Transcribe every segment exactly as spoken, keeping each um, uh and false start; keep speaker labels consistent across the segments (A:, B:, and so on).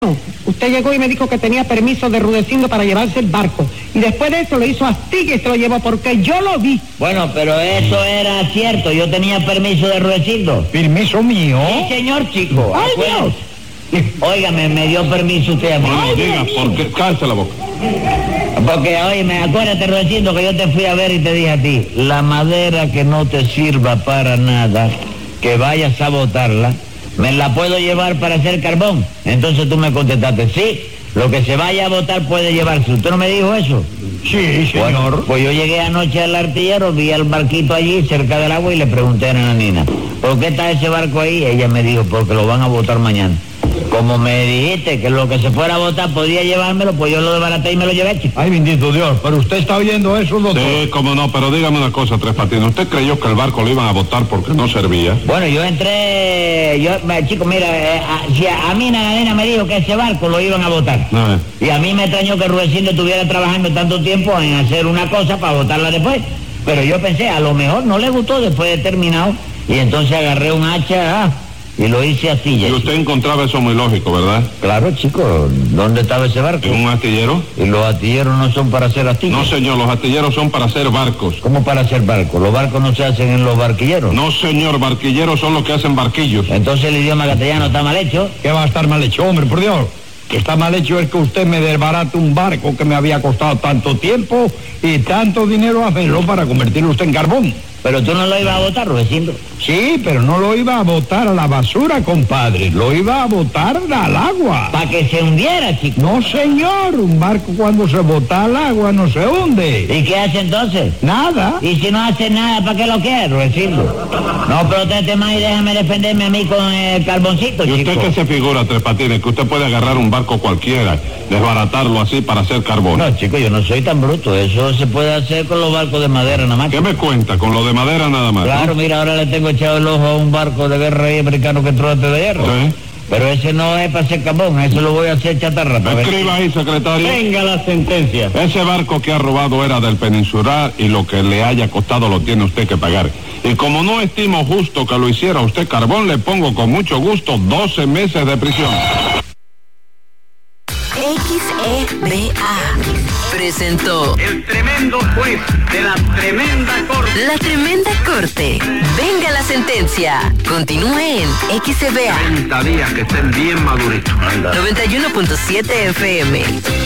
A: Usted llegó y me dijo que tenía permiso de Rudecindo para llevarse el barco. Y después de eso lo hizo astilla y se lo llevó porque yo lo vi.
B: Bueno, pero eso era cierto. Yo tenía permiso de Rudecindo.
C: ¿Permiso mío?
B: Sí, señor, chico.
A: ¡Ay, Dios!
B: Óigame, me dio permiso usted a mí.
D: No diga, porque cállate la boca.
B: Porque, óyeme, acuérdate, Rudecindo, que yo te fui a ver y te dije a ti, la madera que no te sirva para nada, que vayas a botarla, me la puedo llevar para hacer carbón. Entonces tú me contestaste, sí, lo que se vaya a botar puede llevarse. ¿Usted no me dijo eso?
C: Sí, señor.
B: Bueno, pues yo llegué anoche al artillero, vi al barquito allí cerca del agua y le pregunté a la nena, ¿por qué está ese barco ahí? Ella me dijo, porque lo van a botar mañana. Como me dijiste que lo que se fuera a botar podía llevármelo, pues yo lo desbaraté y me lo llevé, chico.
C: Ay, bendito Dios, pero usted está oyendo eso, doctor.
D: Sí, cómo no, pero dígame una cosa, Tres Patines. ¿Usted creyó que el barco lo iban a botar porque no servía?
B: Bueno, yo entré, yo, chico, mira, eh, a, si a, a mí la nena me dijo que ese barco lo iban a botar.
D: No, eh.
B: Y a mí me extrañó que Rudecindo estuviera trabajando tanto tiempo en hacer una cosa para botarla después. Pero yo pensé, a lo mejor no le gustó después de terminado. Y entonces agarré un hacha, ah, y lo hice astilla.
D: Y usted encontraba eso muy lógico, ¿verdad?
B: Claro, chico, ¿dónde estaba ese barco?
D: ¿En un astillero?
B: Y los astilleros no son para hacer astillas.
D: No, señor, los astilleros son para hacer barcos.
B: ¿Cómo para hacer barcos? Los barcos no se hacen en los barquilleros.
D: No, señor, barquilleros son los que hacen barquillos.
B: Entonces el idioma castellano está mal hecho.
C: ¿Qué va a estar mal hecho, hombre, por Dios? Que está mal hecho es que usted me desbarate un barco que me había costado tanto tiempo y tanto dinero hacerlo para convertirlo usted en carbón.
B: Pero tú no lo ibas a botar, Rudecindo.
C: Sí, pero no lo iba a botar a la basura, compadre. Lo iba a botar al agua.
B: Para que se hundiera, chico.
C: No, señor. Un barco cuando se bota al agua no se hunde.
B: ¿Y qué hace entonces?
C: Nada.
B: Y si no hace nada, ¿para qué lo quiere, Rudecindo? No proteste más y déjame defenderme a mí con el carboncito,
D: ¿Y
B: chico.
D: usted qué se figura, Tres Patines? Que usted puede agarrar un barco cualquiera, desbaratarlo así para hacer carbón.
B: No, chico, yo no soy tan bruto. Eso se puede hacer con los barcos de madera nada más.
D: ¿Qué me cuenta? Con lo de madera nada más.
B: Claro,
D: ¿no?
B: mira, ahora le tengo echado el ojo a un barco de guerra ahí americano que entró antes de hierro.
D: Sí.
B: Pero ese no es para hacer carbón, eso lo voy a hacer chatarra. para ver.
D: Escriba ahí, secretario.
A: Venga la sentencia.
D: Ese barco que ha robado era del Peninsular y lo que le haya costado lo tiene usted que pagar. Y como no estimo justo que lo hiciera usted carbón, le pongo con mucho gusto doce meses de prisión.
E: X E B A presentó
F: El tremendo juez de la tremenda corte.
E: La Tremenda Corte. Venga la sentencia. Continúe en X E B A
F: treinta días que estén bien maduritos.
E: noventa y uno punto siete F M.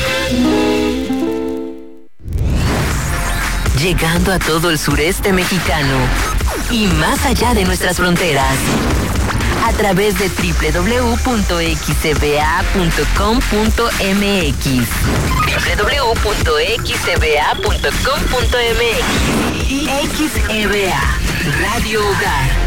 E: Llegando a todo el sureste mexicano y más allá de nuestras fronteras. A través de doble u doble u doble u punto x e b a punto com punto m x. doble u doble u doble u punto x e b a punto com punto m x. Y X E B A, Radio Hogar.